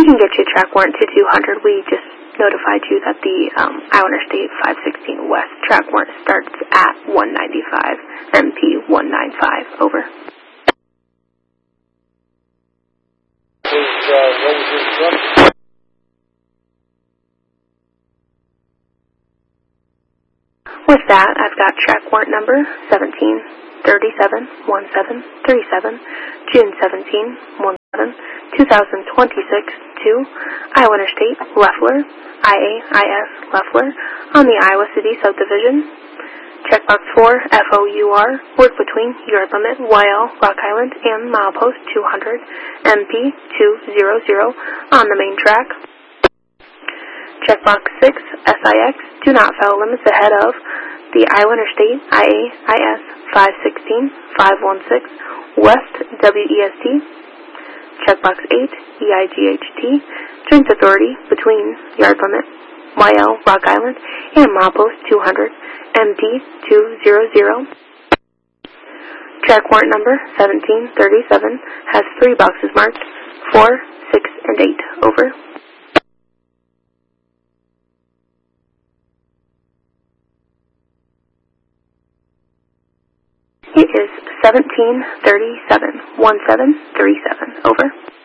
We can get you a track warrant to 200. We just notified you that the Iowa Interstate 516 West track warrant starts at 195, MP 195, over. What was your instruction? With that, I've got track warrant number 17371737, June 1717, 2026 to Iowa Interstate Leffler, IAIS Leffler, on the Iowa City Subdivision. Checkbox 4, FOUR, work between yard limit, YL, Rock Island, and milepost 200, MP 200, on the main track. Checkbox 6, SIX, do not follow limits ahead of the Iowa Interstate IAIS 516, 516, West WEST. Checkbox 8, EIGHT, strength authority between yard limit, YL, Rock Island, and milepost 200, MP 200. Track warrant number 1737 has 3 boxes marked 4, 6, and 8, over. It is 1737, 1737, over.